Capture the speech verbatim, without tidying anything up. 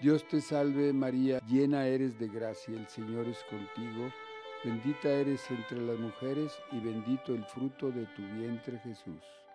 Dios te salve María, llena eres de gracia, el Señor es contigo, bendita eres entre las mujeres y bendito el fruto de tu vientre Jesús.